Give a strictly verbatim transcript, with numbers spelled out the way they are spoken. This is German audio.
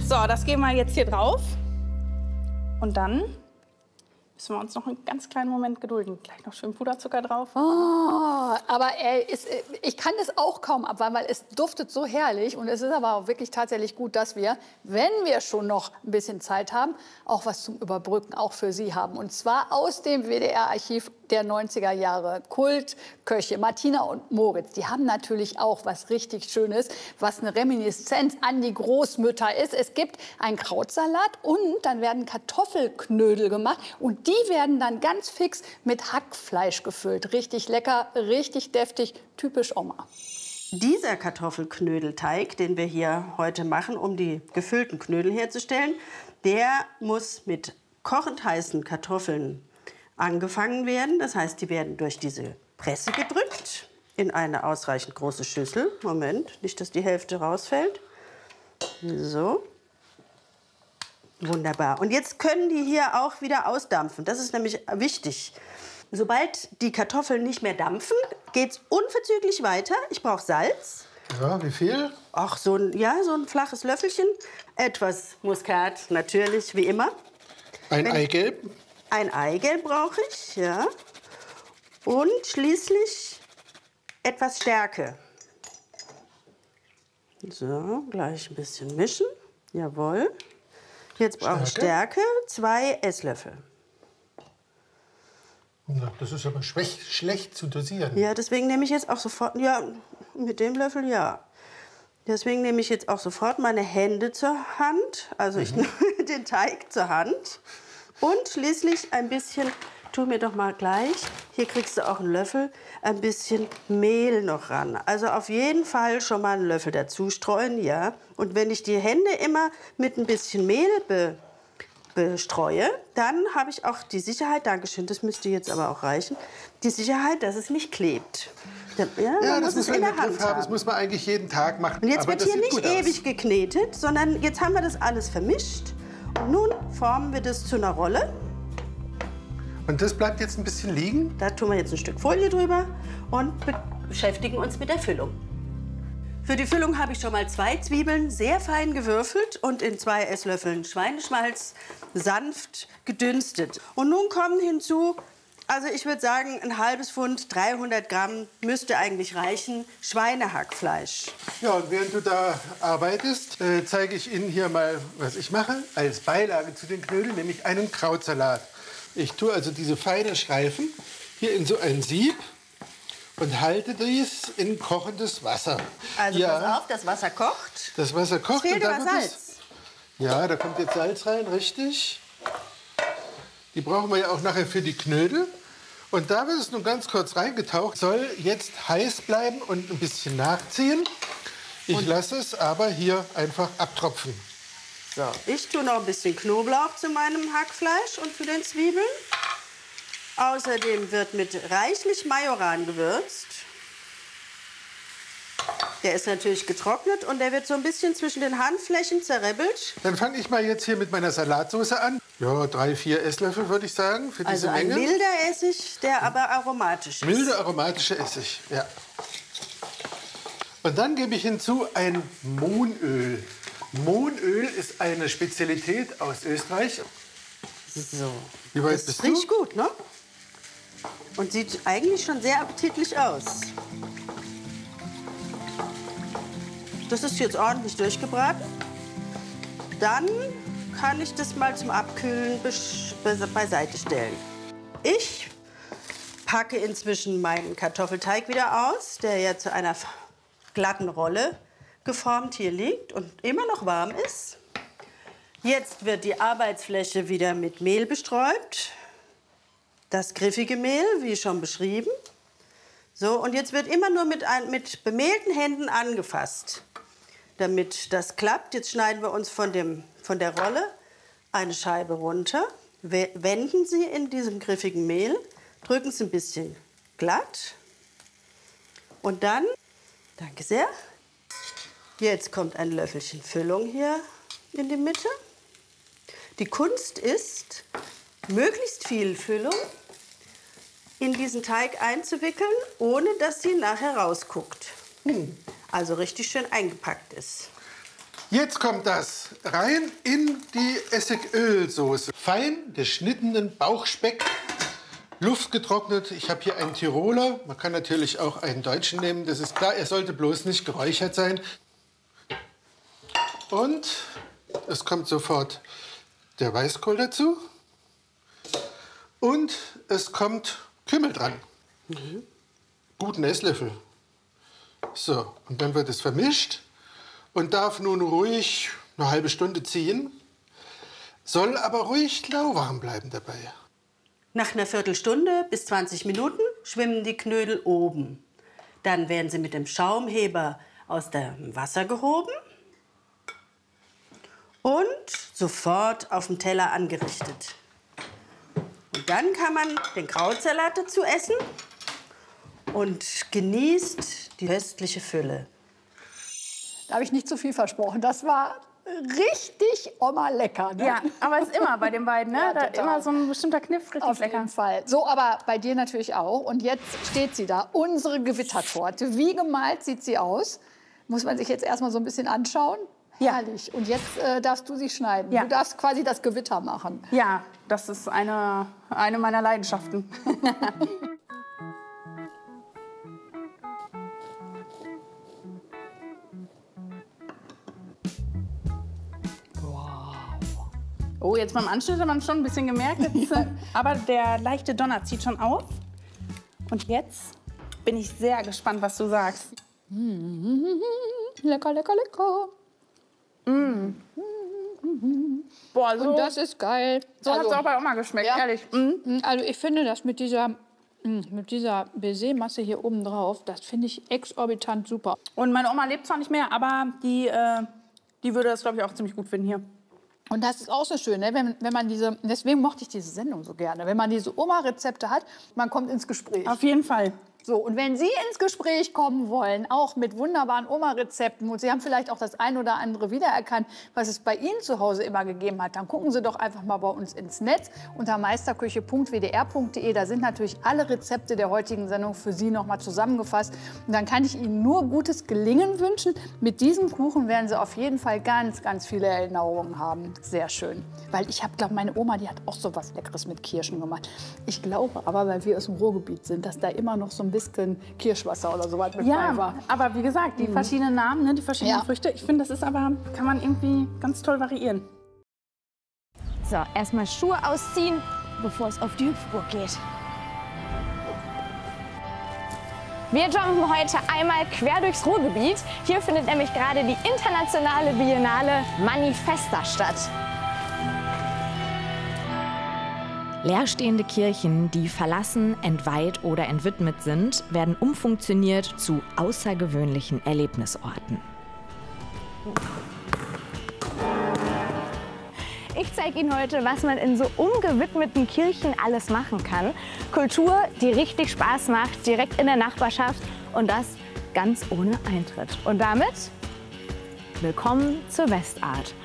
So, das geben wir jetzt hier drauf. Und dann müssen wir uns noch einen ganz kleinen Moment gedulden. Gleich noch schön Puderzucker drauf. Oh, aber er ist, ich kann das auch kaum abwarten, weil es duftet so herrlich. Und es ist aber auch wirklich tatsächlich gut, dass wir, wenn wir schon noch ein bisschen Zeit haben, auch was zum Überbrücken, auch für Sie haben. Und zwar aus dem W D R-Archiv der neunziger Jahre. Kultköche Martina und Moritz, die haben natürlich auch was richtig Schönes, was eine Reminiszenz an die Großmütter ist. Es gibt einen Krautsalat und dann werden Kartoffelknödel gemacht. Und die werden dann ganz fix mit Hackfleisch gefüllt. Richtig lecker, richtig deftig, typisch Oma. Dieser Kartoffelknödelteig, den wir hier heute machen, um die gefüllten Knödel herzustellen, der muss mit kochend heißen Kartoffeln angefangen werden. Das heißt, die werden durch diese Presse gedrückt in eine ausreichend große Schüssel. Moment, nicht, dass die Hälfte rausfällt. So. Wunderbar. Und jetzt können die hier auch wieder ausdampfen. Das ist nämlich wichtig. Sobald die Kartoffeln nicht mehr dampfen, geht es unverzüglich weiter. Ich brauche Salz. Ja, wie viel? Ach, so ein, ja, so ein flaches Löffelchen. Etwas Muskat, natürlich, wie immer. Ein Wenn, Eigelb? Ein Eigelb brauche ich, ja. Und schließlich etwas Stärke. So, gleich ein bisschen mischen. Jawohl. Jetzt brauche ich Stärke, zwei Esslöffel. Das ist aber schwach, schlecht zu dosieren. Ja, deswegen nehme ich jetzt auch sofort, ja, mit dem Löffel, ja. Deswegen nehme ich jetzt auch sofort meine Hände zur Hand. Also ich nehme den Teig zur Hand. Und schließlich ein bisschen, tu mir doch mal gleich, hier kriegst du auch einen Löffel, ein bisschen Mehl noch ran. Also auf jeden Fall schon mal einen Löffel dazu streuen, ja. Und wenn ich die Hände immer mit ein bisschen Mehl be, bestreue, dann habe ich auch die Sicherheit, Dankeschön, das müsste jetzt aber auch reichen, die Sicherheit, dass es nicht klebt. Ja, ja, das muss man man in der Hand haben. Das muss man eigentlich jeden Tag machen. Und jetzt aber wird das hier sieht nicht gut ewig aus. geknetet, sondern jetzt haben wir das alles vermischt. Und nun formen wir das zu einer Rolle. Und das bleibt jetzt ein bisschen liegen? Da tun wir jetzt ein Stück Folie drüber und beschäftigen uns mit der Füllung. Für die Füllung habe ich schon mal zwei Zwiebeln sehr fein gewürfelt und in zwei Esslöffeln Schweineschmalz sanft gedünstet. Und nun kommen hinzu, also ich würde sagen, ein halbes Pfund, dreihundert Gramm müsste eigentlich reichen, Schweinehackfleisch. Ja, und während du da arbeitest, äh, zeige ich Ihnen hier mal, was ich mache. Als Beilage zu den Knödeln, nämlich einen Krautsalat. Ich tue also diese feinen Streifen hier in so ein Sieb und halte dies in kochendes Wasser. Also ja, pass auf, das Wasser kocht. Das Wasser kocht. Es fehlt und da aber kommt Salz. Es, ja, da kommt jetzt Salz rein, richtig. Die brauchen wir ja auch nachher für die Knödel. Und da wird es nun ganz kurz reingetaucht. Soll jetzt heiß bleiben und ein bisschen nachziehen. Ich und lasse es aber hier einfach abtropfen. So, ich tue noch ein bisschen Knoblauch zu meinem Hackfleisch und zu den Zwiebeln. Außerdem wird mit reichlich Majoran gewürzt. Der ist natürlich getrocknet und der wird so ein bisschen zwischen den Handflächen zerribbelt. Dann fange ich mal jetzt hier mit meiner Salatsauce an. Ja, drei, vier Esslöffel würde ich sagen für diese also ein Menge. milder Essig, der aber aromatisch ist. Milder aromatischer Essig, ja. Und dann gebe ich hinzu ein Mohnöl. Mohnöl ist eine Spezialität aus Österreich. So. Wie weit Das bist riecht du? gut, ne? Und sieht eigentlich schon sehr appetitlich aus. Das ist jetzt ordentlich durchgebraten. Dann kann ich das mal zum Abkühlen beiseite stellen. Ich packe inzwischen meinen Kartoffelteig wieder aus, der ja zu einer glatten Rolle geformt hier liegt und immer noch warm ist. Jetzt wird die Arbeitsfläche wieder mit Mehl bestreut. Das griffige Mehl, wie schon beschrieben. So, und jetzt wird immer nur mit, ein, mit bemehlten Händen angefasst. Damit das klappt, jetzt schneiden wir uns von, dem, von der Rolle eine Scheibe runter. Wenden Sie in diesem griffigen Mehl, drücken Sie ein bisschen glatt. Und dann, danke sehr, jetzt kommt ein Löffelchen Füllung hier in die Mitte. Die Kunst ist, möglichst viel Füllung in diesen Teig einzuwickeln, ohne dass sie nachher rausguckt. Hm. Also richtig schön eingepackt ist. Jetzt kommt das rein in die Essigölsoße. Fein geschnittenen Bauchspeck, luftgetrocknet. Ich habe hier einen Tiroler. Man kann natürlich auch einen Deutschen nehmen. Das ist klar, er sollte bloß nicht geräuchert sein. Und es kommt sofort der Weißkohl dazu. Und es kommt Kümmel dran. Mhm. Guten Esslöffel. So, und dann wird es vermischt und darf nun ruhig eine halbe Stunde ziehen. Soll aber ruhig lauwarm bleiben dabei. Nach einer Viertelstunde bis zwanzig Minuten schwimmen die Knödel oben. Dann werden sie mit dem Schaumheber aus dem Wasser gehoben und sofort auf dem Teller angerichtet. Und dann kann man den Krautsalat dazu essen und genießt die köstliche Fülle. Da habe ich nicht zu viel versprochen. Das war richtig Oma lecker. Ne? Ja, aber es ist immer bei den beiden, ne? Ja, da total. immer so ein bestimmter Kniff, richtig Auf lecker. jeden Fall. So, aber bei dir natürlich auch. Und jetzt steht sie da, unsere Gewittertorte. Wie gemalt sieht sie aus? Muss man sich jetzt erstmal so ein bisschen anschauen. Ja. Herrlich. Und jetzt äh, darfst du sie schneiden. Ja. Du darfst quasi das Gewitter machen. Ja, das ist eine, eine meiner Leidenschaften. Oh, jetzt beim Anschnitt hat man schon ein bisschen gemerkt. Jetzt, aber der leichte Donner zieht schon auf. Und jetzt bin ich sehr gespannt, was du sagst. Lecker, lecker, lecker. Boah, so, Und das ist geil. so hat es Also, auch bei Oma geschmeckt, ja. ehrlich. Mm. Also ich finde das mit dieser, mit dieser Baiser-Masse hier oben drauf, das finde ich exorbitant super. Und meine Oma lebt zwar nicht mehr, aber die, äh, die würde das, glaube ich, auch ziemlich gut finden hier. Und das ist auch so schön, ne? wenn, wenn man diese, deswegen mochte ich diese Sendung so gerne, wenn man diese Oma-Rezepte hat, man kommt ins Gespräch. Auf jeden Fall. So, und wenn Sie ins Gespräch kommen wollen, auch mit wunderbaren Oma-Rezepten, und Sie haben vielleicht auch das ein oder andere wiedererkannt, was es bei Ihnen zu Hause immer gegeben hat, dann gucken Sie doch einfach mal bei uns ins Netz unter meisterküche punkt w d r punkt d e. Da sind natürlich alle Rezepte der heutigen Sendung für Sie noch mal zusammengefasst. Und dann kann ich Ihnen nur gutes Gelingen wünschen. Mit diesem Kuchen werden Sie auf jeden Fall ganz, ganz viele Erinnerungen haben. Sehr schön. Weil ich habe, glaube meine Oma, die hat auch so was Leckeres mit Kirschen gemacht. Ich glaube aber, weil wir aus dem Ruhrgebiet sind, dass da immer noch so ein bisschen Kirschwasser oder so was mit bei war. Ja, aber wie gesagt, die verschiedenen Namen, ne, die verschiedenen Ja. Früchte, ich finde, das ist aber, kann man irgendwie ganz toll variieren. So, erstmal Schuhe ausziehen, bevor es auf die Hüpfburg geht. Wir jumpen heute einmal quer durchs Ruhrgebiet. Hier findet nämlich gerade die internationale Biennale Manifesta statt. Leerstehende Kirchen, die verlassen, entweiht oder entwidmet sind, werden umfunktioniert zu außergewöhnlichen Erlebnisorten. Ich zeige Ihnen heute, was man in so umgewidmeten Kirchen alles machen kann. Kultur, die richtig Spaß macht, direkt in der Nachbarschaft und das ganz ohne Eintritt. Und damit willkommen zur Westart.